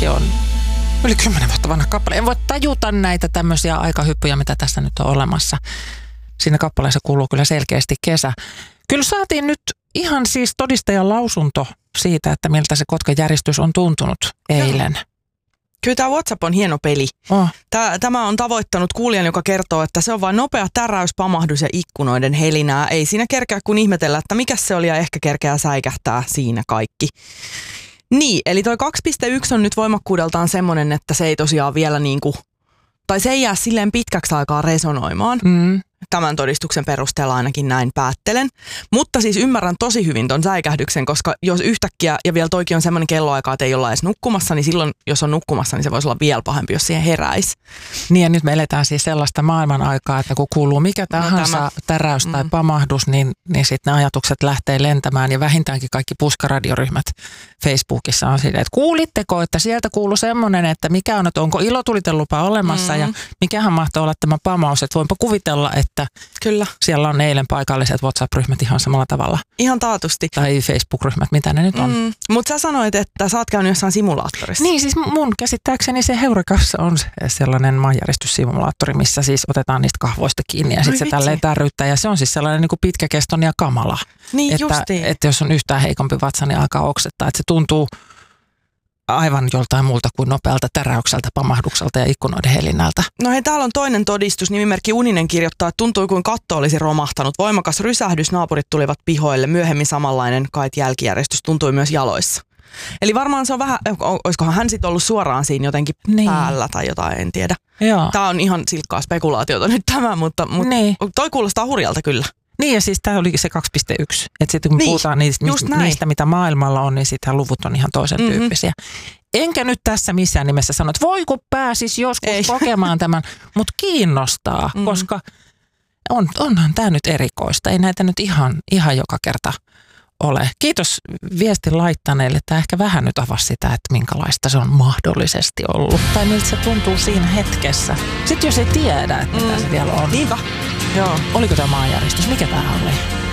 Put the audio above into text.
tämäkin on yli 10 vuotta vanha kappale. En voi tajuta näitä tämmöisiä aikahyppyjä, mitä tässä nyt on olemassa. Siinä kappaleessa kuuluu kyllä selkeästi kesä. Kyllä saatiin nyt ihan siis todistajan lausunto siitä, että miltä se Kotkan järjestys on tuntunut eilen. Kyllä tämä WhatsApp on hieno peli. Tämä on tavoittanut kuulijan, joka kertoo, että se on vain nopea täräys, pamahdus ja ikkunoiden helinää. Ei siinä kerkeä kun ihmetellä, että mikä se oli ja ehkä kerkeää säikähtää siinä kaikki. Niin, eli toi 2.1 on nyt voimakkuudeltaan semmoinen, että se ei tosiaan vielä tai se ei jää silleen pitkäksi aikaa resonoimaan. Tämän todistuksen perusteella ainakin näin päättelen. Mutta siis ymmärrän tosi hyvin ton säikähdyksen, koska jos yhtäkkiä, ja vielä toikin on semmoinen kelloaika, että ei olla edes nukkumassa, niin silloin, jos on nukkumassa, niin se voisi olla vielä pahempi, jos siihen heräisi. Niin ja nyt me eletään siis sellaista maailman aikaa, että kun kuuluu mikä tahansa täräys tai pamahdus, niin sitten ne ajatukset lähtee lentämään. Ja vähintäänkin kaikki puskaradioryhmät Facebookissa on silleen, että kuulitteko, että sieltä kuuluu semmoinen, että mikä on, että onko ilotulitelupa olemassa ja mikähän mahtoi olla tämä pamaus, että voinpa kuvitella, että kyllä. Siellä on eilen paikalliset WhatsApp-ryhmät ihan samalla tavalla. Ihan taatusti. Tai Facebook-ryhmät, mitä ne nyt on. Mutta sä sanoit, että sä oot käynyt jossain simulaattorissa. Niin, siis mun käsittääkseni se Heurekassa on sellainen maanjäristyssimulaattori, missä siis otetaan niistä kahvoista kiinni ja sitten se tälleen tärryttää. Ja se on siis sellainen niin kuin pitkäkestoinen ja kamala. Niin, justiin. Että jos on yhtään heikompi vatsa, niin alkaa oksettaa. Että se tuntuu aivan joltain muulta kuin nopealta täräykseltä, pamahdukselta ja ikkunoiden helinnältä. No hei, täällä on toinen todistus. Nimimerkki Uninen kirjoittaa, että tuntui kuin katto olisi romahtanut. Voimakas rysähdys, naapurit tulivat pihoille. Myöhemmin samanlainen kait jälkijärjestys tuntui myös jaloissa. Eli varmaan se on vähän, olisikohan hän sitten ollut suoraan siinä jotenkin päällä tai jotain, en tiedä. Joo. Tämä on ihan silkkaa spekulaatiota nyt tämä, mutta toi kuulostaa hurjalta kyllä. Niin ja siis tämä oli se 2.1. Että sitten kun puhutaan niistä, mitä maailmalla on, niin sittenhän luvut on ihan toisen tyyppisiä. Enkä nyt tässä missään nimessä sano, että voi kun pääsis joskus kokemaan tämän, mutta kiinnostaa, koska onhan tämä nyt erikoista. Ei näitä nyt ihan joka kerta ole. Kiitos viestin laittaneille, että ehkä vähän nyt avasi sitä, että minkälaista se on mahdollisesti ollut. Tai miltä se tuntuu siinä hetkessä. Sitten jos ei tiedä, että mitä se vielä on. Niinpä. Joo. Oliko tämä maanjäristys? Mikä tämä oli?